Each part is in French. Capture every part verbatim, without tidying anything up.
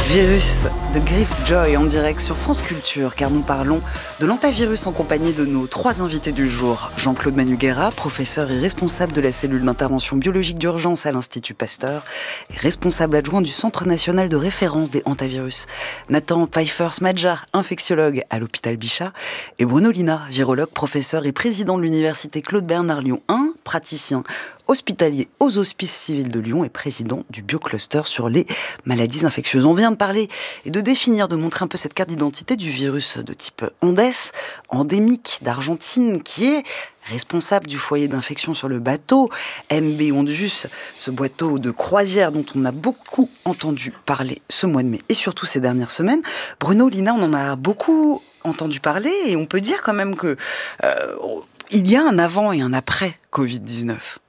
Virus de Griff Joy en direct sur France Culture, car nous parlons de l'antivirus en compagnie de nos trois invités du jour. Jean-Claude Manugera, professeur et responsable de la cellule d'intervention biologique d'urgence à l'Institut Pasteur et responsable adjoint du Centre national de référence des antivirus. Nathan Pfeiffer-Smadja, infectiologue à l'hôpital Bichat. Et Bruno Lina, virologue, professeur et président de l'université Claude Bernard Lyon un, praticien hospitalier aux Hospices civils de Lyon et président du biocluster sur les maladies infectieuses. On vient de parler et de définir, de montrer un peu cette carte d'identité du virus de type Ondes, endémique d'Argentine, qui est responsable du foyer d'infection sur le bateau M B Ondus, ce bateau de croisière dont on a beaucoup entendu parler ce mois de mai et surtout ces dernières semaines. Bruno Lina, on en a beaucoup entendu parler et on peut dire quand même que euh, il y a un avant et un après covid dix-neuf.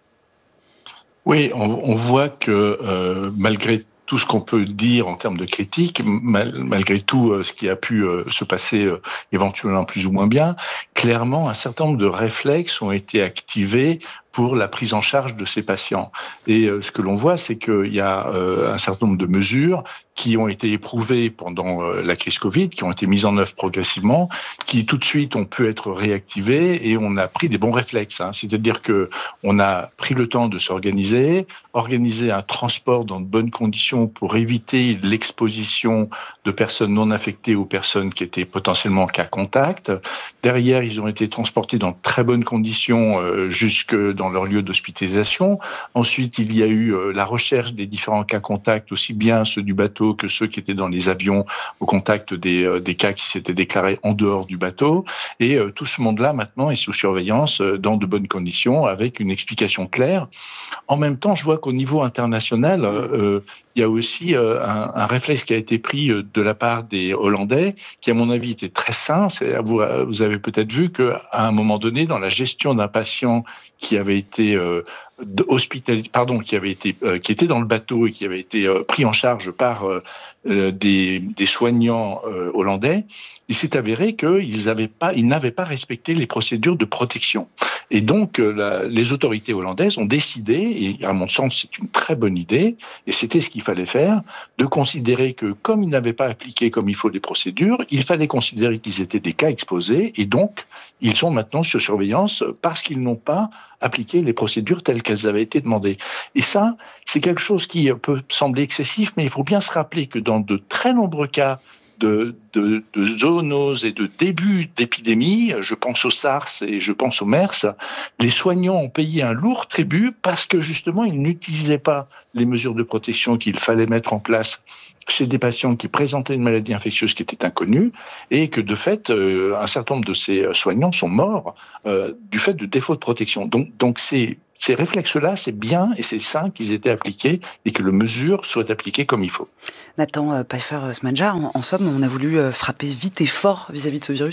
Oui, on, on voit que euh, malgré tout ce qu'on peut dire en termes de critique, mal, malgré tout euh, ce qui a pu euh, se passer euh, éventuellement plus ou moins bien, clairement un certain nombre de réflexes ont été activés pour la prise en charge de ces patients. Et euh, ce que l'on voit, c'est qu'il y a euh, un certain nombre de mesures qui ont été éprouvées pendant euh, la crise Covid, qui ont été mises en œuvre progressivement, qui tout de suite ont pu être réactivées et on a pris des bons réflexes. Hein. C'est-à-dire que on a pris le temps de s'organiser, organiser un transport dans de bonnes conditions pour éviter l'exposition de personnes non infectées aux personnes qui étaient potentiellement en cas contact. Derrière, ils ont été transportés dans de très bonnes conditions euh, jusque dans leur lieu d'hospitalisation. Ensuite, il y a eu euh, la recherche des différents cas contacts, aussi bien ceux du bateau que ceux qui étaient dans les avions au contact des, euh, des cas qui s'étaient déclarés en dehors du bateau. Et euh, tout ce monde-là, maintenant, est sous surveillance euh, dans de bonnes conditions, avec une explication claire. En même temps, je vois qu'au niveau international, euh, il y a aussi euh, un, un réflexe qui a été pris euh, de la part des Hollandais, qui, à mon avis, était très sain. C'est, vous, vous avez peut-être vu qu'à un moment donné, dans la gestion d'un patient qui avait été euh, hospitalisé, pardon, qui avait été, euh, qui était dans le bateau et qui avait été euh, pris en charge par euh, des, des soignants euh, hollandais, il s'est avéré qu'ils n'avaient pas, ils n'avaient pas respecté les procédures de protection. Et donc, euh, la, les autorités hollandaises ont décidé, et à mon sens, c'est une très bonne idée, et c'était ce qu'il fallait faire, de considérer que, comme ils n'avaient pas appliqué comme il faut les procédures, il fallait considérer qu'ils étaient des cas exposés, et donc, ils sont maintenant sur surveillance parce qu'ils n'ont pas appliqué les procédures telles qu'elles avaient été demandées. Et ça, c'est quelque chose qui peut sembler excessif, mais il faut bien se rappeler que dans de très nombreux cas de, de, de zoonoses et de début d'épidémie, je pense au SARS et je pense au MERS, les soignants ont payé un lourd tribut parce que justement, ils n'utilisaient pas les mesures de protection qu'il fallait mettre en place chez des patients qui présentaient une maladie infectieuse qui était inconnue et que de fait, euh, un certain nombre de ces soignants sont morts euh, du fait de défaut de protection. Donc, donc c'est Ces réflexes-là, c'est bien et c'est sain qu'ils aient été appliqués et que les mesures soient appliquées comme il faut. Nathan euh, Pfeiffer-Smadja, en, en somme, on a voulu euh, frapper vite et fort vis-à-vis de ce virus ?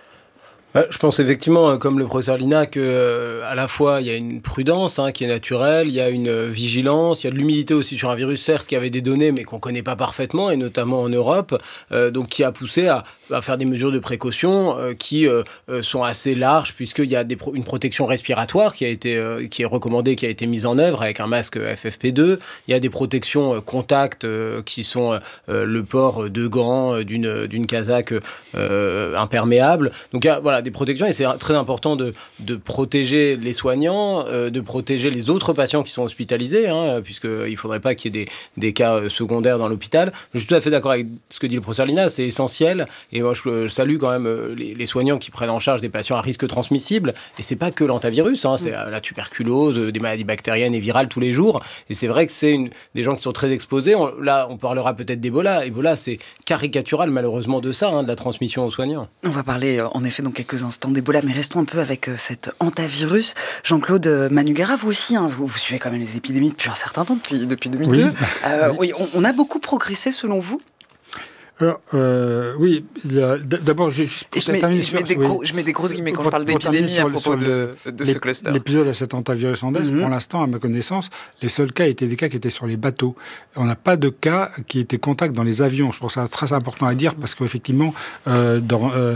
Je pense effectivement, comme le professeur Lina, que euh, à la fois il y a une prudence hein, qui est naturelle, il y a une vigilance, il y a de l'humilité aussi sur un virus certes qui avait des données mais qu'on connaît pas parfaitement et notamment en Europe, euh, donc qui a poussé à, à faire des mesures de précaution euh, qui euh, sont assez larges puisqu'il y a des pro- une protection respiratoire qui a été euh, qui est recommandée, qui a été mise en œuvre avec un masque F F P deux. Il y a des protections euh, contact euh, qui sont euh, le port de gants, euh, d'une d'une casaque euh, imperméable. Donc il y a, voilà, des protections et c'est très important de, de protéger les soignants, euh, de protéger les autres patients qui sont hospitalisés, hein, puisqu'il ne faudrait pas qu'il y ait des, des cas secondaires dans l'hôpital. Je suis tout à fait d'accord avec ce que dit le professeur Lina, c'est essentiel et moi je salue quand même les, les soignants qui prennent en charge des patients à risque transmissible et c'est pas que l'antivirus, hein, c'est la tuberculose, des maladies bactériennes et virales tous les jours et c'est vrai que c'est une, des gens qui sont très exposés. On, là on parlera peut-être d'Ebola. Ebola c'est caricatural malheureusement de ça, hein, de la transmission aux soignants. On va parler en effet dans quelques instants d'Ebola, mais restons un peu avec euh, cet antivirus. Jean-Claude Manugera, vous aussi, hein, vous, vous suivez quand même les épidémies depuis un certain temps, depuis, depuis deux mille deux. Oui, euh, oui. oui on, on a beaucoup progressé selon vous ? Alors, euh, oui, il y a, d'abord, juste pour je, mets, terminer, je, mets des gros, je mets des grosses guillemets quand pour, je parle d'épidémie à propos de, de ce cluster. L'épisode à cet hantavirus Andes, mm-hmm. pour l'instant, à ma connaissance, les seuls cas étaient des cas qui étaient sur les bateaux. On n'a pas de cas qui étaient contacts dans les avions. Je pense que c'est très important à dire parce qu'effectivement, euh, euh,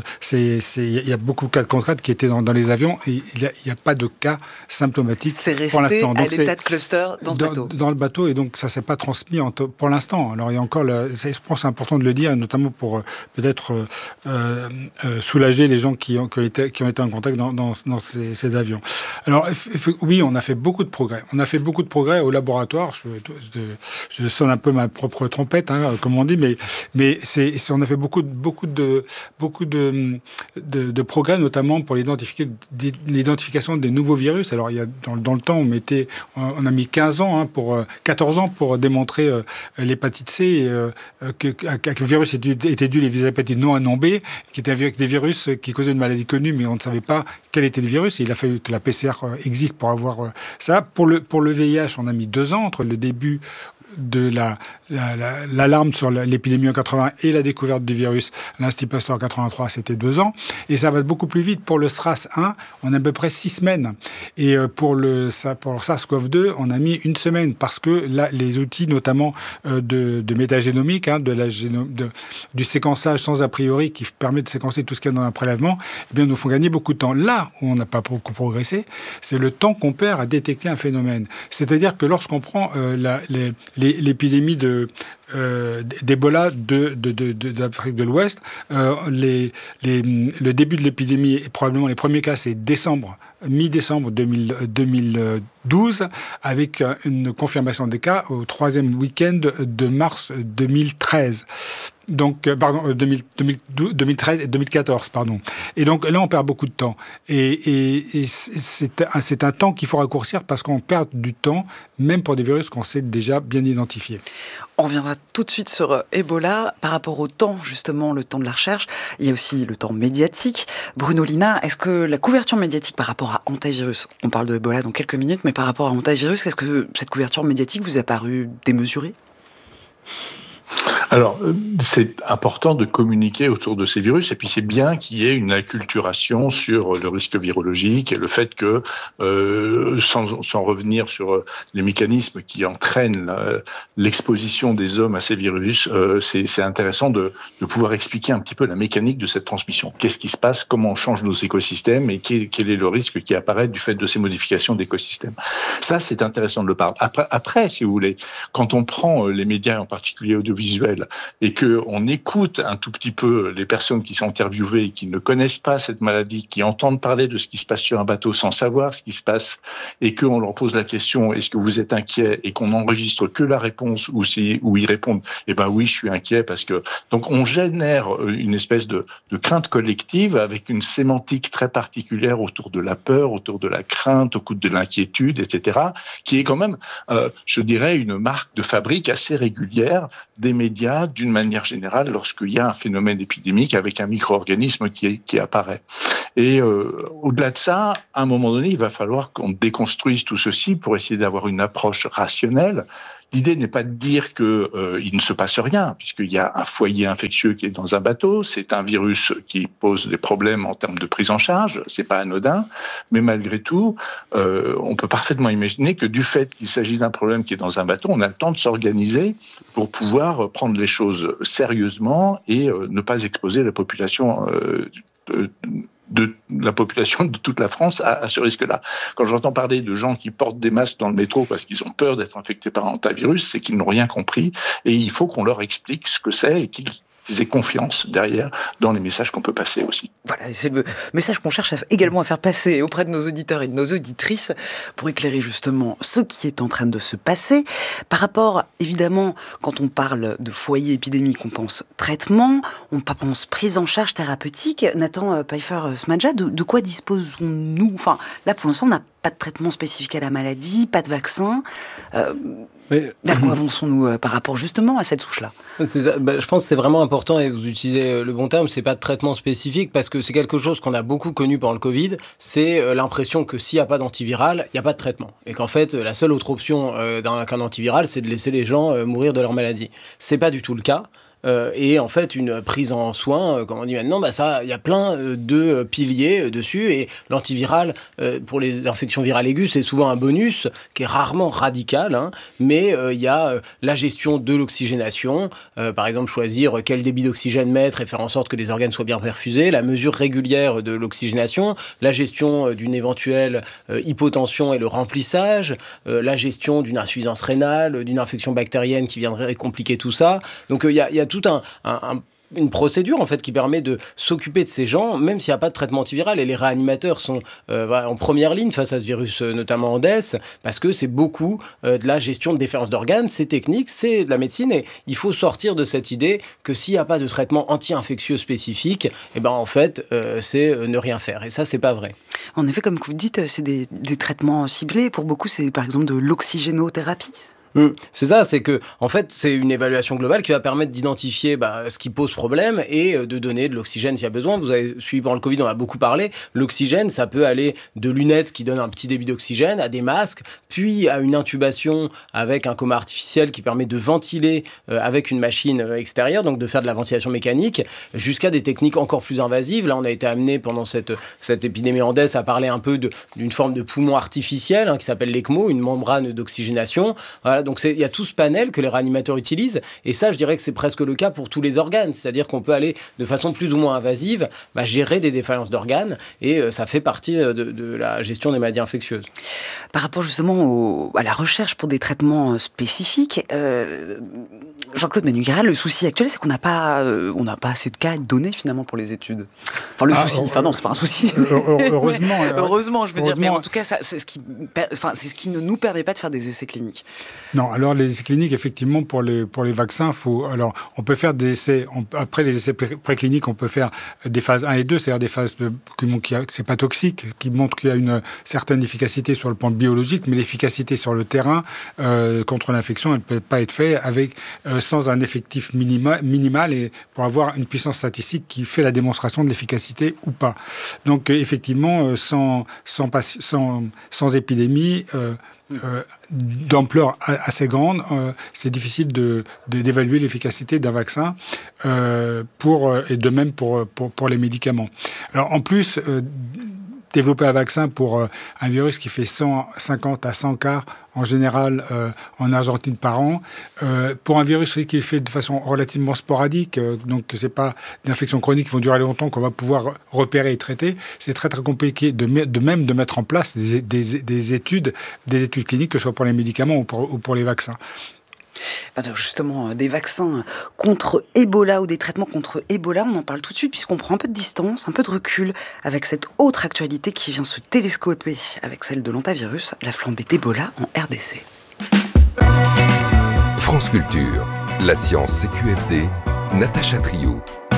il y a beaucoup de cas de contact qui étaient dans, dans les avions et il n'y a, a pas de cas symptomatiques pour l'instant. C'est resté à l'état de cluster dans ce dans, bateau. Dans le bateau et donc ça ne s'est pas transmis en to- pour l'instant. Alors il y a encore, le, je pense que c'est important de le dire, notamment pour euh, peut-être euh, euh, soulager les gens qui ont, qui ont, été, qui ont été en contact dans, dans, dans ces, ces avions. Alors f- oui, on a fait beaucoup de progrès. On a fait beaucoup de progrès au laboratoire. Je, je, je sonne un peu ma propre trompette, hein, comme on dit, mais, mais c'est, c'est, on a fait beaucoup, beaucoup, de, beaucoup de, de, de progrès, notamment pour l'identification des nouveaux virus. Alors il y a, dans, dans le temps, on, mettait, on a mis quinze ans, hein, pour, quatorze ans pour démontrer euh, l'hépatite C, euh, que, que le virus était dû les hépatites non A non B, qui étaient des virus qui causaient une maladie connue, mais on ne savait pas quel était le virus. Et il a fallu que la P C R existe pour avoir ça. Pour le, pour le V I H, on a mis deux ans entre le début de la, la, la, l'alarme sur l'épidémie en quatre-vingt et la découverte du virus, l'Institut Pasteur en quatre-vingt-trois, c'était deux ans. Et ça va beaucoup plus vite. Pour le SRAS un, on a à peu près six semaines. Et pour le, pour le SARS-CoV deux, on a mis une semaine parce que là, les outils, notamment de, de métagénomique, hein, de la génome, de, du séquençage sans a priori qui permet de séquencer tout ce qu'il y a dans un prélèvement, eh bien, nous font gagner beaucoup de temps. Là où on n'a pas beaucoup progressé, c'est le temps qu'on perd à détecter un phénomène. C'est-à-dire que lorsqu'on prend euh, la, les, les, l'épidémie de Euh, d'Ebola de, de, de, de, d'Afrique de l'Ouest. Euh, les, les, le début de l'épidémie, et probablement les premiers cas, c'est décembre, mi-décembre deux mille douze, avec une confirmation des cas au troisième week-end de mars deux mille treize. Donc, pardon, deux mille douze, deux mille treize et deux mille quatorze, pardon. Et donc là, on perd beaucoup de temps. Et, et, et c'est, un, c'est un temps qu'il faut raccourcir parce qu'on perd du temps, même pour des virus qu'on sait déjà bien identifiés. On reviendra tout de suite sur Ebola. Par rapport au temps, justement, le temps de la recherche, il y a aussi le temps médiatique. Bruno Lina, est-ce que la couverture médiatique par rapport à hantavirus, on parle de Ebola dans quelques minutes, mais par rapport à hantavirus, est-ce que cette couverture médiatique vous a paru démesurée ? Alors, c'est important de communiquer autour de ces virus, et puis c'est bien qu'il y ait une acculturation sur le risque virologique et le fait que, euh, sans, sans revenir sur les mécanismes qui entraînent la, l'exposition des hommes à ces virus, euh, c'est, c'est intéressant de, de pouvoir expliquer un petit peu la mécanique de cette transmission. Qu'est-ce qui se passe, comment on change nos écosystèmes et quel, quel est le risque qui apparaît du fait de ces modifications d'écosystèmes. Ça, c'est intéressant de le parler. Après, après, si vous voulez, quand on prend les médias, en particulier audiovisuels, et qu'on écoute un tout petit peu les personnes qui sont interviewées et qui ne connaissent pas cette maladie, qui entendent parler de ce qui se passe sur un bateau sans savoir ce qui se passe, et qu'on leur pose la question « Est-ce que vous êtes inquiet ?» et qu'on n'enregistre que la réponse où, c'est, où ils répondent « Eh ben oui, je suis inquiet parce que… » Donc on génère une espèce de, de crainte collective avec une sémantique très particulière autour de la peur, autour de la crainte, autour de l'inquiétude, et cetera, qui est quand même, euh, je dirais, une marque de fabrique assez régulière des médias d'une manière générale lorsqu'il y a un phénomène épidémique avec un micro-organisme qui, qui apparaît. Et euh, au-delà de ça, à un moment donné, il va falloir qu'on déconstruise tout ceci pour essayer d'avoir une approche rationnelle. L'idée n'est pas de dire qu'il euh, ne se passe rien, puisqu'il y a un foyer infectieux qui est dans un bateau, c'est un virus qui pose des problèmes en termes de prise en charge, c'est pas anodin, mais malgré tout, euh, on peut parfaitement imaginer que du fait qu'il s'agit d'un problème qui est dans un bateau, on a le temps de s'organiser pour pouvoir prendre les choses sérieusement et euh, ne pas exposer la population euh, de, de la population de toute la France à, à ce risque-là. Quand j'entends parler de gens qui portent des masques dans le métro parce qu'ils ont peur d'être infectés par un hantavirus, c'est qu'ils n'ont rien compris et il faut qu'on leur explique ce que c'est et qu'ils qu'ils aient confiance derrière dans les messages qu'on peut passer aussi. Voilà, c'est le message qu'on cherche à, également à faire passer auprès de nos auditeurs et de nos auditrices pour éclairer justement ce qui est en train de se passer. Par rapport, évidemment, quand on parle de foyer épidémique, on pense traitement, on pense prise en charge thérapeutique. Nathan Pfeiffer-Smadja, de, de quoi disposons-nous ? Enfin, là, pour l'instant, on n'a pas de traitement spécifique à la maladie, pas de vaccin. Euh, Mais, vers quoi avançons-nous euh, par rapport justement à cette souche-là ? c'est, bah, Je pense que c'est vraiment important, et vous utilisez le bon terme, c'est pas de traitement spécifique, parce que c'est quelque chose qu'on a beaucoup connu pendant le Covid, c'est euh, l'impression que s'il n'y a pas d'antiviral, il n'y a pas de traitement. Et qu'en fait, la seule autre option euh, d'un, qu'un antiviral, c'est de laisser les gens euh, mourir de leur maladie. C'est pas du tout le cas. euh, et en fait une prise en soin, euh, comme on dit maintenant, bah ça, il y a plein de piliers dessus, et l'antiviral euh, pour les infections virales aiguës, c'est souvent un bonus qui est rarement radical, hein, mais il euh, y a euh, la gestion de l'oxygénation, euh, par exemple choisir quel débit d'oxygène mettre et faire en sorte que les organes soient bien perfusés, la mesure régulière de l'oxygénation, la gestion euh, d'une éventuelle euh, hypotension et le remplissage, euh, la gestion d'une insuffisance rénale, d'une infection bactérienne qui viendrait compliquer tout ça. Donc il euh, y, y a tout un, un, un une procédure en fait qui permet de s'occuper de ces gens, même s'il n'y a pas de traitement antiviral. Et les réanimateurs sont euh, en première ligne face à ce virus, euh, notamment en D E S, parce que c'est beaucoup euh, de la gestion de défense d'organes, c'est technique, c'est de la médecine, et il faut sortir de cette idée que s'il n'y a pas de traitement anti-infectieux spécifique, eh ben en fait euh, c'est ne rien faire. Et ça, c'est pas vrai. En effet, comme vous dites, c'est des, des traitements ciblés. Pour beaucoup, c'est par exemple de l'oxygénothérapie. C'est ça, c'est que en fait c'est une évaluation globale qui va permettre d'identifier bah, ce qui pose problème et de donner de l'oxygène s'il y a besoin. Vous avez suivi pendant le Covid, on a beaucoup parlé. L'oxygène, ça peut aller de lunettes qui donnent un petit débit d'oxygène à des masques, puis à une intubation avec un coma artificiel qui permet de ventiler euh, avec une machine extérieure, donc de faire de la ventilation mécanique, jusqu'à des techniques encore plus invasives. Là, on a été amené pendant cette, cette épidémie en D E S à parler un peu de, d'une forme de poumon artificiel hein, qui s'appelle l'ECMO, une membrane d'oxygénation. Voilà. Donc il y a tout ce panel que les réanimateurs utilisent, et ça je dirais que c'est presque le cas pour tous les organes, c'est-à-dire qu'on peut aller de façon plus ou moins invasive bah, gérer des défaillances d'organes, et euh, ça fait partie de, de la gestion des maladies infectieuses. Par rapport justement au, à la recherche pour des traitements spécifiques, euh, Jean-Claude Manugera, le souci actuel c'est qu'on n'a pas, euh, on n'a pas assez de cas et de données finalement pour les études. Enfin le ah, souci, enfin non c'est pas un souci. Heureusement, heureusement je veux dire, mais en tout cas ça, c'est ce qui, enfin c'est ce qui ne nous permet pas de faire des essais cliniques. Non, alors les essais cliniques, effectivement, pour les, pour les vaccins, faut, alors, on peut faire des essais, on, après les essais pré- précliniques, on peut faire des phases un et deux, c'est-à-dire des phases de, qui montrent qu'il y a, c'est pas toxique, qui montrent qu'il y a une certaine efficacité sur le plan biologique, mais l'efficacité sur le terrain euh, contre l'infection, elle ne peut pas être faite avec, euh, sans un effectif minima, minimal, et pour avoir une puissance statistique qui fait la démonstration de l'efficacité ou pas. Donc, euh, effectivement, euh, sans, sans, sans, sans épidémie, euh, Euh, d'ampleur assez grande, euh, c'est difficile de, de, d'évaluer l'efficacité d'un vaccin euh, pour, et de même pour, pour, pour les médicaments. Alors en plus, euh, développer un vaccin pour euh, un virus qui fait cent cinquante à cent cas en général euh, en Argentine par an, euh, pour un virus qui est fait de façon relativement sporadique, euh, donc c'est pas d'infections chroniques qui vont durer longtemps qu'on va pouvoir repérer et traiter, c'est très très compliqué de, de même de mettre en place des, des, des études, des études cliniques, que ce soit pour les médicaments ou pour, ou pour les vaccins. Alors justement, des vaccins contre Ebola ou des traitements contre Ebola, on en parle tout de suite puisqu'on prend un peu de distance, un peu de recul avec cette autre actualité qui vient se télescoper avec celle de l'hantavirus, la flambée d'Ebola en R D C. France Culture, la science C Q F D, Natacha Trio.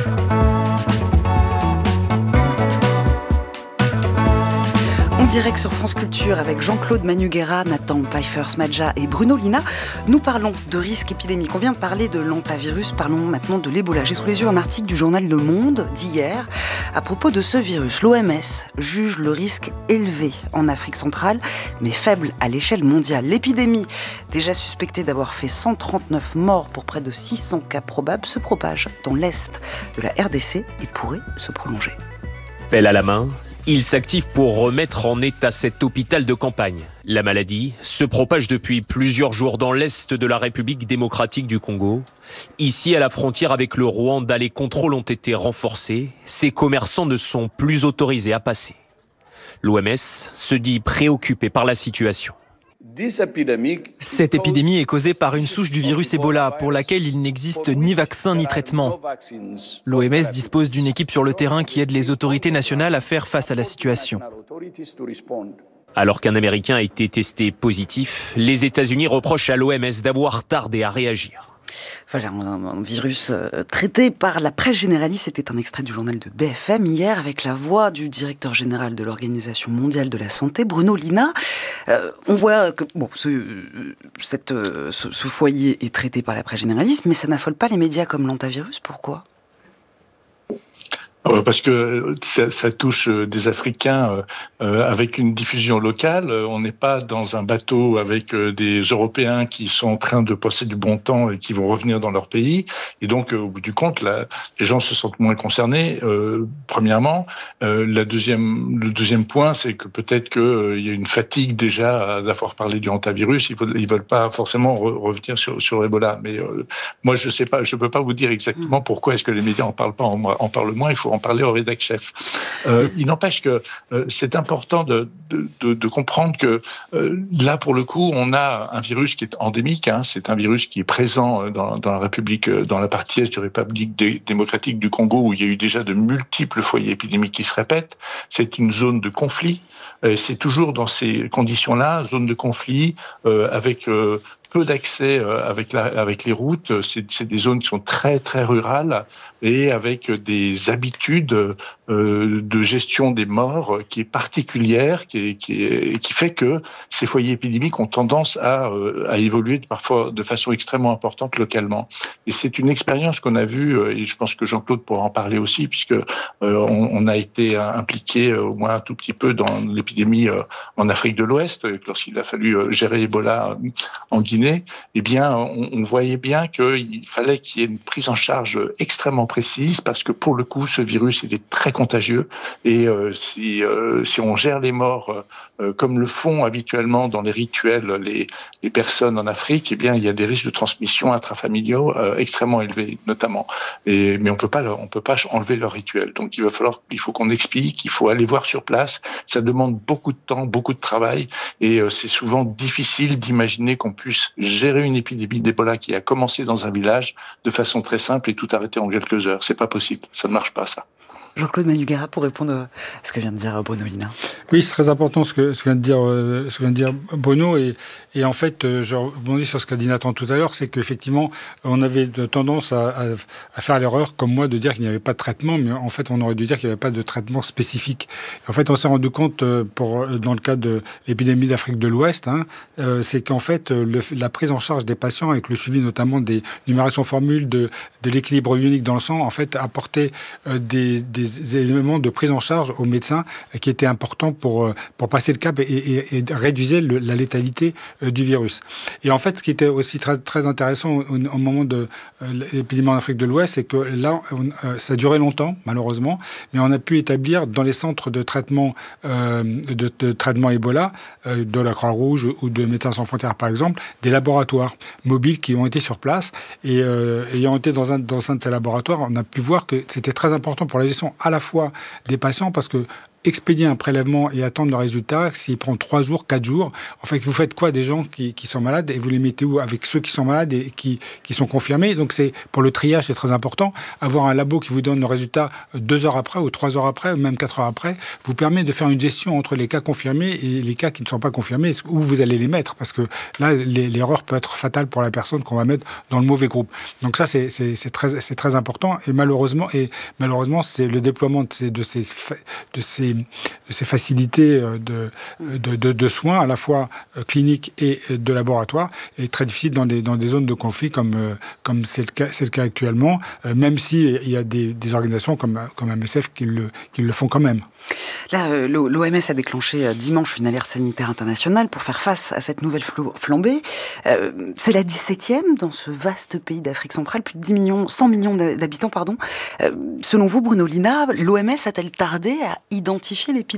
En direct sur France Culture avec Jean-Claude Manugera, Nathan Pfeiffer-Smadja et Bruno Lina. Nous parlons de risques épidémiques. On vient de parler de l'hantavirus, parlons maintenant de l'Ebola. J'ai sous les yeux un article du journal Le Monde d'hier à propos de ce virus. L'O M S juge le risque élevé en Afrique centrale, mais faible à l'échelle mondiale. L'épidémie, déjà suspectée d'avoir fait cent trente-neuf morts pour près de six cents cas probables, se propage dans l'est de la R D C et pourrait se prolonger. Pelle à la main, il s'active pour remettre en état cet hôpital de campagne. La maladie se propage depuis plusieurs jours dans l'est de la République démocratique du Congo. Ici, à la frontière avec le Rwanda, les contrôles ont été renforcés. Ces commerçants ne sont plus autorisés à passer. L'O M S se dit préoccupé par la situation. Cette épidémie est causée par une souche du virus Ebola pour laquelle il n'existe ni vaccin ni traitement. L'O M S dispose d'une équipe sur le terrain qui aide les autorités nationales à faire face à la situation. Alors qu'un Américain a été testé positif, les États-Unis reprochent à l'O M S d'avoir tardé à réagir. Voilà, un, un virus euh, traité par la presse généraliste. C'était un extrait du journal de B F M hier avec la voix du directeur général de l'Organisation mondiale de la santé, Bruno Lina. Euh, on voit que bon, ce, cette, ce, ce foyer est traité par la presse généraliste, mais ça n'affole pas les médias comme l'hantavirus. Pourquoi ? Parce que ça, ça touche des Africains euh, avec une diffusion locale. On n'est pas dans un bateau avec des Européens qui sont en train de passer du bon temps et qui vont revenir dans leur pays. Et donc, au bout du compte, là, les gens se sentent moins concernés, euh, premièrement. Euh, la deuxième, le deuxième point, c'est que peut-être qu'il euh, y a une fatigue déjà d'avoir parlé du hantavirus. Ils ne veulent pas forcément re- revenir sur, sur Ebola. Mais euh, moi, je sais pas, je ne peux pas vous dire exactement pourquoi est-ce que les médias n'en parlent pas, en, en parlent moins. Il faut en parler au rédac chef. Euh, il n'empêche que euh, c'est important de, de, de, de comprendre que euh, là, pour le coup, on a un virus qui est endémique. Hein, c'est un virus qui est présent dans, dans la République, dans la partie est de la République dé- démocratique du Congo, où il y a eu déjà de multiples foyers épidémiques qui se répètent. C'est une zone de conflit. Et c'est toujours dans ces conditions-là, zone de conflit, euh, avec euh, peu d'accès euh, avec, la, avec les routes. C'est, c'est des zones qui sont très, très rurales et avec des habitudes euh, de gestion des morts qui est particulière, qui, est, qui, est, qui fait que ces foyers épidémiques ont tendance à, euh, à évoluer parfois de façon extrêmement importante localement. Et c'est une expérience qu'on a vue, et je pense que Jean-Claude pourra en parler aussi, puisque euh, on, on a été impliqué euh, au moins un tout petit peu dans l'épidémie euh, en Afrique de l'Ouest, lorsqu'il a fallu euh, gérer Ebola en Guinée. Eh bien, on, on voyait bien qu'il fallait qu'il y ait une prise en charge extrêmement précise, parce que pour le coup, ce virus, il est très contagieux. Et euh, si, euh, si on gère les morts euh, comme le font habituellement dans les rituels les, les personnes en Afrique, eh bien, il y a des risques de transmission intrafamiliaux euh, extrêmement élevés, notamment. Et, mais on peut pas, on peut pas enlever leur rituel. Donc, il va falloir, il faut qu'on explique, il faut aller voir sur place. Ça demande beaucoup de temps, beaucoup de travail, et euh, c'est souvent difficile d'imaginer qu'on puisse gérer une épidémie d'Ebola qui a commencé dans un village de façon très simple et tout arrêter en quelques heures. C'est pas possible. Ça ne marche pas, ça. Jean-Claude Manugera, pour répondre à ce que vient de dire Bruno Lina. Oui, c'est très important ce que, ce que vient de dire, euh, ce que vient de dire Bruno. Et, et en fait, euh, je rebondis sur ce qu'a dit Nathan tout à l'heure, c'est qu'effectivement, on avait de tendance à, à, à faire l'erreur, comme moi, de dire qu'il n'y avait pas de traitement, mais en fait, on aurait dû dire qu'il n'y avait pas de traitement spécifique. Et en fait, on s'est rendu compte, euh, pour, dans le cas de l'épidémie d'Afrique de l'Ouest, hein, euh, c'est qu'en fait, le, la prise en charge des patients, avec le suivi notamment des numérations formules, de, de l'équilibre ionique dans le sang, en fait, apportait euh, des, des des éléments de prise en charge aux médecins qui étaient importants pour, pour passer le cap et, et, et réduire le, la létalité du virus. Et en fait, ce qui était aussi très, très intéressant au, au moment de l'épidémie en Afrique de l'Ouest, c'est que là, on, ça a duré longtemps, malheureusement, mais on a pu établir dans les centres de traitement, euh, de, de traitement Ebola, euh, de la Croix-Rouge ou de Médecins sans frontières, par exemple, des laboratoires mobiles qui ont été sur place. Et euh, ayant été dans un, dans un de ces laboratoires, on a pu voir que c'était très important pour la gestion à la fois des patients, parce que expédier un prélèvement et attendre le résultat, s'il prend trois jours, quatre jours, en fait, vous faites quoi des gens qui, qui sont malades et vous les mettez où avec ceux qui sont malades et qui, qui sont confirmés? Donc, c'est, pour le triage, c'est très important. Avoir un labo qui vous donne le résultat deux heures après ou trois heures après ou même quatre heures après vous permet de faire une gestion entre les cas confirmés et les cas qui ne sont pas confirmés, où vous allez les mettre, parce que là, les, l'erreur peut être fatale pour la personne qu'on va mettre dans le mauvais groupe. Donc ça, c'est, c'est, c'est, très, c'est très important. Et malheureusement, et malheureusement, c'est le déploiement de ces, de ces, de ces de ces facilités de, de, de, de soins, à la fois cliniques et de laboratoire, est très difficile dans des, dans des zones de conflit comme, comme c'est, le cas, c'est le cas actuellement, même s'il y a des, des organisations comme, comme M S F qui le, qui le font quand même. Là, l'O M S a déclenché dimanche une alerte sanitaire internationale pour faire face à cette nouvelle flambée. C'est la dix-septième dans ce vaste pays d'Afrique centrale, plus de dix millions, cent millions d'habitants, pardon. Selon vous, Bruno Lina, l'O M S a-t-elle tardé à identifier l'épidémie ?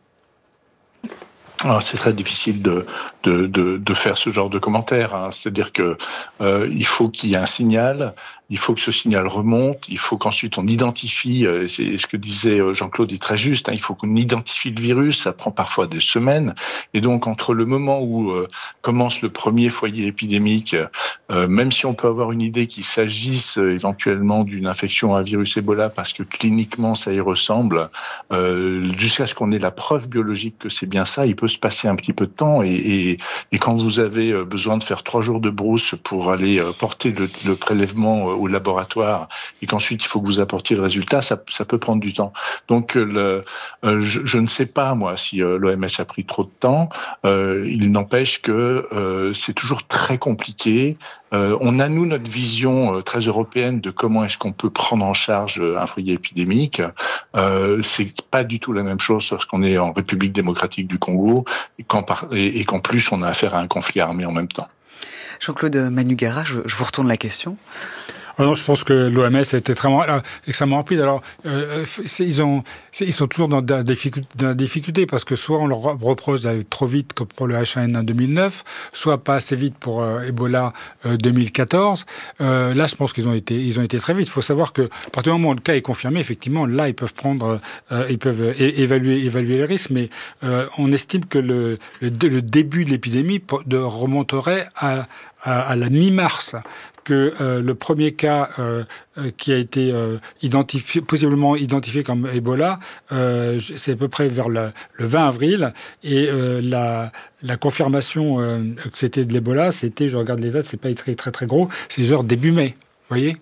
Alors, c'est très difficile de, de, de, de faire ce genre de commentaires. Hein. C'est-à-dire que euh, il faut qu'il y ait un signal, il faut que ce signal remonte, il faut qu'ensuite on identifie, euh, c'est ce que disait Jean-Claude est très juste, hein, il faut qu'on identifie le virus, ça prend parfois des semaines, et donc entre le moment où euh, commence le premier foyer épidémique, euh, même si on peut avoir une idée qu'il s'agisse euh, éventuellement d'une infection à virus Ebola, parce que cliniquement ça y ressemble, euh, jusqu'à ce qu'on ait la preuve biologique que c'est bien ça, il peut se passer un petit peu de temps, et, et, et quand vous avez besoin de faire trois jours de brousse pour aller porter le, le prélèvement au laboratoire et qu'ensuite il faut que vous apportiez le résultat, ça, ça peut prendre du temps. Donc le, euh, je, je ne sais pas moi si euh, l'O M S a pris trop de temps. Euh, il n'empêche que euh, c'est toujours très compliqué. Euh, on a nous notre vision euh, très européenne de comment est-ce qu'on peut prendre en charge un foyer épidémique. Euh, c'est pas du tout la même chose lorsqu'on est en République démocratique du Congo et qu'en, par, et, et qu'en plus on a affaire à un conflit armé en même temps. Jean-Claude Manugara, je, je vous retourne la question. Alors, je pense que l'O M S a été très, extrêmement rapide. Alors, euh, c'est, ils, ont, c'est, ils sont toujours dans la difficulté, difficulté parce que soit on leur reproche d'aller trop vite comme pour le H un N un deux mille neuf, soit pas assez vite pour euh, Ebola euh, deux mille quatorze. Euh, là, je pense qu'ils ont été, ils ont été très vite. Il faut savoir que à partir du moment où le cas est confirmé, effectivement, là, ils peuvent prendre, euh, ils peuvent é- évaluer, évaluer les risques. Mais euh, on estime que le, le, le début de l'épidémie de remonterait à, à, à la mi-mars. Que euh, le premier cas euh, euh, qui a été euh, identifié, possiblement identifié comme Ebola, euh, c'est à peu près vers le, le vingt avril, et euh, la, la confirmation euh, que c'était de l'Ebola, c'était, je regarde les dates, c'est pas très très très gros, c'est genre début mai, vous voyez.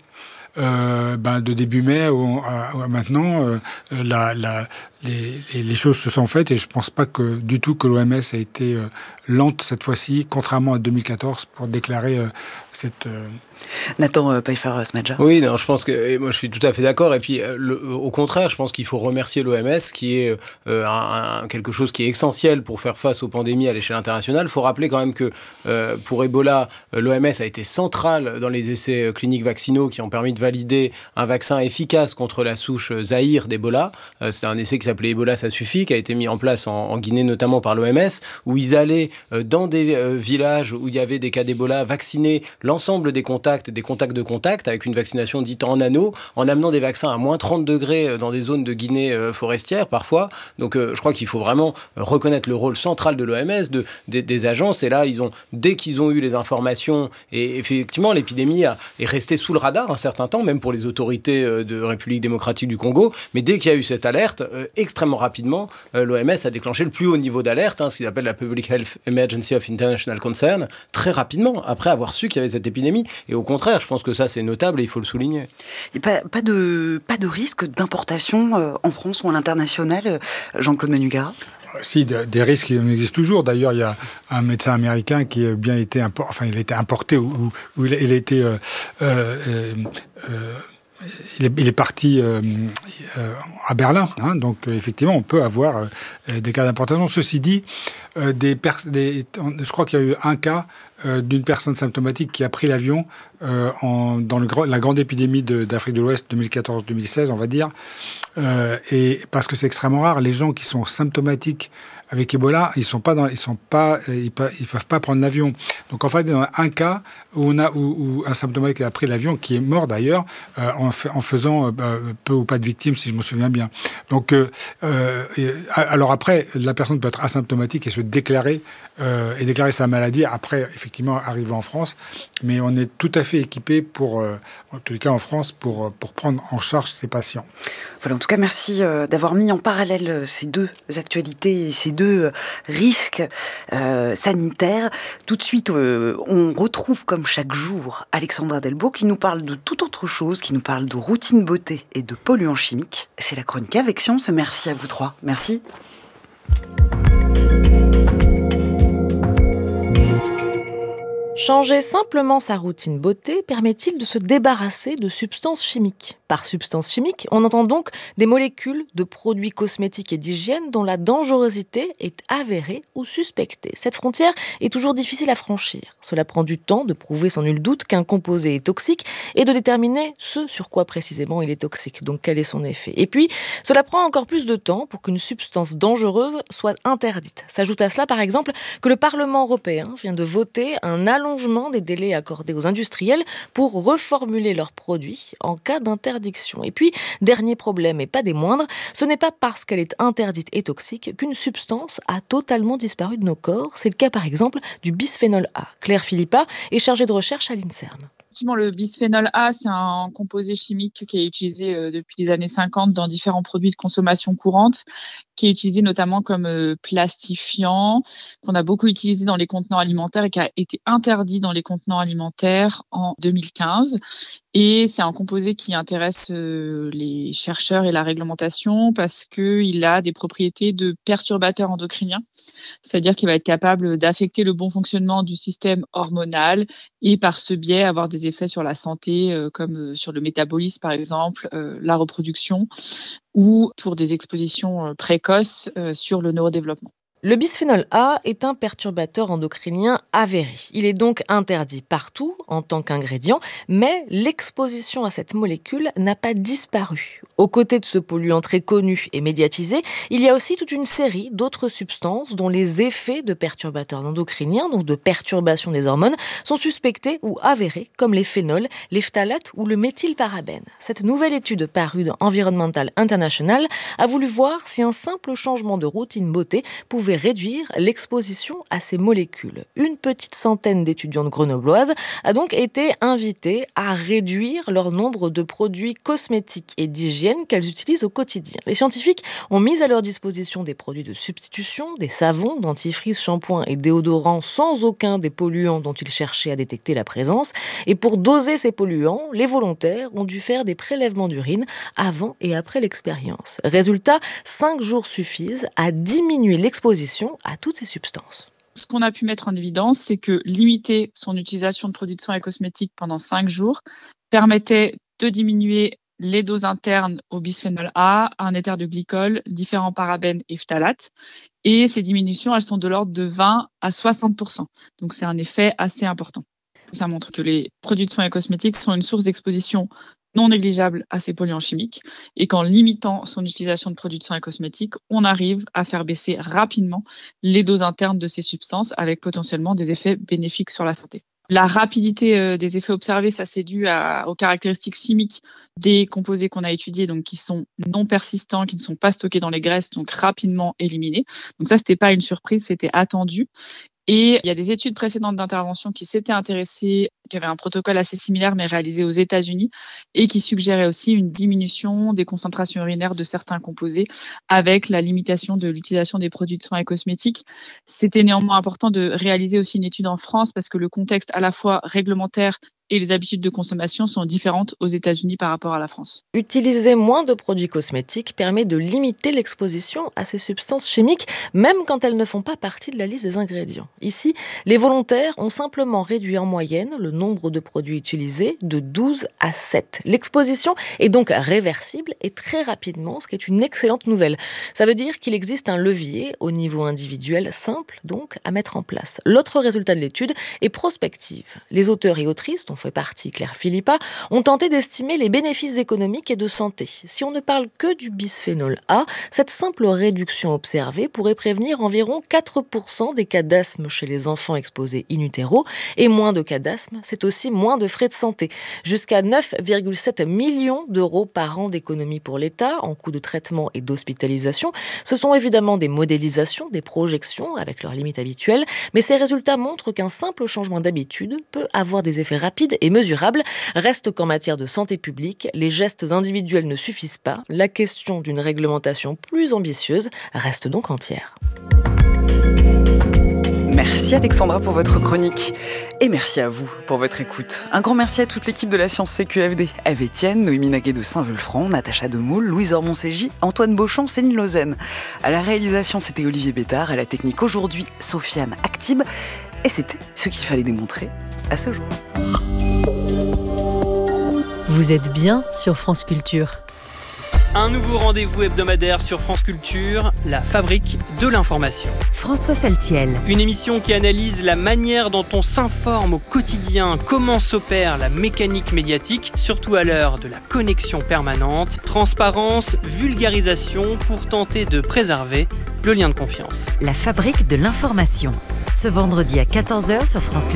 Euh, ben de début mai au, à, à maintenant, euh, la, la, les, les choses se sont faites et je pense pas que du tout que l'O M S a été euh, lente cette fois-ci, contrairement à deux mille quatorze pour déclarer euh, cette. Euh... Nathan Pfeiffer-Smadja. Oui, non, je pense que et moi je suis tout à fait d'accord. Et puis euh, le, au contraire, je pense qu'il faut remercier l'O M S qui est euh, un, un, quelque chose qui est essentiel pour faire face aux pandémies à l'échelle internationale. Il faut rappeler quand même que euh, pour Ebola, l'O M S a été centrale dans les essais cliniques vaccinaux qui ont permis de valider un vaccin efficace contre la souche Zaïre d'Ebola. Euh, c'est un essai qui s'appelait Ebola, ça suffit, qui a été mis en place en, en Guinée notamment par l'O M S, où ils allaient euh, dans des euh, villages où il y avait des cas d'Ebola vacciner l'ensemble des contacts des contacts de contact avec une vaccination dite en anneau, en amenant des vaccins à moins trente degrés dans des zones de Guinée euh, forestière parfois. Donc euh, je crois qu'il faut vraiment reconnaître le rôle central de l'O M S, de, des, des agences. Et là, ils ont, dès qu'ils ont eu les informations, et effectivement, l'épidémie a, est restée sous le radar un certain temps, même pour les autorités euh, de République démocratique du Congo. Mais dès qu'il y a eu cette alerte, euh, extrêmement rapidement, euh, l'O M S a déclenché le plus haut niveau d'alerte, hein, ce qu'ils appellent la Public Health Emergency of International Concern, très rapidement, après avoir su qu'il y avait cette épidémie. Et au contraire, je pense que ça, c'est notable et il faut le souligner. Et pas, pas, de, pas de risque d'importation euh, en France ou à l'international, euh, Jean-Claude Manugara ? Si, des risques, il en existe toujours. D'ailleurs, il y a un médecin américain qui a bien été, impor- enfin, il a été importé ou, ou il, a, il a été... Euh, euh, euh, Il est, il est parti euh, euh, à Berlin, hein, donc euh, effectivement on peut avoir euh, des cas d'importation. Ceci dit, euh, des pers- des, je crois qu'il y a eu un cas euh, d'une personne symptomatique qui a pris l'avion euh, en, dans le, la grande épidémie de, d'Afrique de l'Ouest deux mille quatorze deux mille seize, on va dire, euh, et parce que c'est extrêmement rare, les gens qui sont symptomatiques avec Ebola, ils sont pas dans, ils sont pas, ils peuvent, ils peuvent pas prendre l'avion. Donc en fait, dans un cas où on a où, où un symptomatique a pris l'avion, qui est mort d'ailleurs, euh, en, en faisant euh, peu ou pas de victimes, si je me souviens bien. Donc euh, euh, et, alors après, la personne peut être asymptomatique et se déclarer euh, et déclarer sa maladie après effectivement arriver en France, mais on est tout à fait équipé pour, euh, en tous les cas en France, pour pour prendre en charge ces patients. Voilà, en tout cas, merci euh, d'avoir mis en parallèle ces deux actualités et ces deux risques euh, sanitaires. Tout de suite, euh, on retrouve comme chaque jour Alexandra Delbo qui nous parle de toute autre chose, qui nous parle de routine beauté et de polluants chimiques. C'est la chronique avec Science. Merci à vous trois. Merci. Changer simplement sa routine beauté permet-il de se débarrasser de substances chimiques ? Par substances chimiques, on entend donc des molécules de produits cosmétiques et d'hygiène dont la dangerosité est avérée ou suspectée. Cette frontière est toujours difficile à franchir. Cela prend du temps de prouver sans nul doute qu'un composé est toxique et de déterminer ce sur quoi précisément il est toxique, donc quel est son effet. Et puis, cela prend encore plus de temps pour qu'une substance dangereuse soit interdite. S'ajoute à cela, par exemple, que le Parlement européen vient de voter un allongement des délais accordés aux industriels pour reformuler leurs produits en cas d'interdiction. Et puis, dernier problème et pas des moindres, ce n'est pas parce qu'elle est interdite et toxique qu'une substance a totalement disparu de nos corps. C'est le cas par exemple du bisphénol A. Claire Philippa est chargée de recherche à l'INSERM. Effectivement, le bisphénol A, c'est un composé chimique qui est utilisé euh, depuis les années cinquante dans différents produits de consommation courante, qui est utilisé notamment comme euh, plastifiant, qu'on a beaucoup utilisé dans les contenants alimentaires et qui a été interdit dans les contenants alimentaires en deux mille quinze. Et c'est un composé qui intéresse euh, les chercheurs et la réglementation parce qu'il a des propriétés de perturbateur endocrinien, c'est-à-dire qu'il va être capable d'affecter le bon fonctionnement du système hormonal et par ce biais avoir des effets sur la santé, euh, comme euh, sur le métabolisme par exemple, euh, la reproduction ou pour des expositions euh, précoces euh, sur le neurodéveloppement. Le bisphénol A est un perturbateur endocrinien avéré. Il est donc interdit partout en tant qu'ingrédient, mais l'exposition à cette molécule n'a pas disparu. Aux côtés de ce polluant très connu et médiatisé, il y a aussi toute une série d'autres substances dont les effets de perturbateurs endocriniens, donc de perturbation des hormones, sont suspectés ou avérés, comme les phénols, les phtalates ou le méthylparabène. Cette nouvelle étude parue dans Environmental International a voulu voir si un simple changement de routine beauté pouvait réduire l'exposition à ces molécules. Une petite centaine d'étudiantes grenobloises a donc été invitées à réduire leur nombre de produits cosmétiques et d'hygiène qu'elles utilisent au quotidien. Les scientifiques ont mis à leur disposition des produits de substitution, des savons, dentifrices, shampoings et déodorants sans aucun des polluants dont ils cherchaient à détecter la présence. Et pour doser ces polluants, les volontaires ont dû faire des prélèvements d'urine avant et après l'expérience. Résultat, cinq jours suffisent à diminuer l'exposition à toutes ces substances. Ce qu'on a pu mettre en évidence, c'est que limiter son utilisation de produits de soins et cosmétiques pendant cinq jours permettait de diminuer les doses internes au bisphénol A, un éther de glycol, différents parabènes et phtalates. Et ces diminutions, elles sont de l'ordre de vingt à soixante pour cent. Donc c'est un effet assez important. Ça montre que les produits de soins et cosmétiques sont une source d'exposition non négligeable à ces polluants chimiques et qu'en limitant son utilisation de produits de soins et cosmétiques, on arrive à faire baisser rapidement les doses internes de ces substances avec potentiellement des effets bénéfiques sur la santé. La rapidité des effets observés, ça c'est dû à, aux caractéristiques chimiques des composés qu'on a étudiés, donc qui sont non persistants, qui ne sont pas stockés dans les graisses, donc rapidement éliminés. Donc ça, c'était pas une surprise, c'était attendu. Et il y a des études précédentes d'intervention qui s'étaient intéressées, qui avaient un protocole assez similaire mais réalisé aux États-Unis et qui suggéraient aussi une diminution des concentrations urinaires de certains composés avec la limitation de l'utilisation des produits de soins et cosmétiques. C'était néanmoins important de réaliser aussi une étude en France parce que le contexte à la fois réglementaire et les habitudes de consommation sont différentes aux États-Unis par rapport à la France. Utiliser moins de produits cosmétiques permet de limiter l'exposition à ces substances chimiques, même quand elles ne font pas partie de la liste des ingrédients. Ici, les volontaires ont simplement réduit en moyenne le nombre de produits utilisés de douze à sept. L'exposition est donc réversible et très rapidement, ce qui est une excellente nouvelle. Ça veut dire qu'il existe un levier au niveau individuel simple, donc, à mettre en place. L'autre résultat de l'étude est prospective. Les auteurs et autrices, dont fait partie Claire Philippa, ont tenté d'estimer les bénéfices économiques et de santé. Si on ne parle que du bisphénol A, cette simple réduction observée pourrait prévenir environ quatre pour cent des cas d'asthme chez les enfants exposés in utero, et moins de cas d'asthme, c'est aussi moins de frais de santé. Jusqu'à neuf virgule sept millions d'euros par an d'économie pour l'État en coûts de traitement et d'hospitalisation. Ce sont évidemment des modélisations, des projections avec leurs limites habituelles, mais ces résultats montrent qu'un simple changement d'habitude peut avoir des effets rapides et mesurable. Reste qu'en matière de santé publique, les gestes individuels ne suffisent pas. La question d'une réglementation plus ambitieuse reste donc entière. Merci Alexandra pour votre chronique et merci à vous pour votre écoute. Un grand merci à toute l'équipe de la Science C Q F D. Ève Etienne, Noémie Naguet de Saint-Vulfranc, Natacha Demoule, Louise Ormont-Ségy, Antoine Beauchamp, Céline Lausanne. À la réalisation, c'était Olivier Bétard. À la technique aujourd'hui, Sofiane Actib. Et c'était ce qu'il fallait démontrer à ce jour. Vous êtes bien sur France Culture. Un nouveau rendez-vous hebdomadaire sur France Culture, la fabrique de l'information. François Saltiel. Une émission qui analyse la manière dont on s'informe au quotidien, comment s'opère la mécanique médiatique, surtout à l'heure de la connexion permanente, transparence, vulgarisation pour tenter de préserver le lien de confiance. La fabrique de l'information. Ce vendredi à quatorze heures sur France Culture.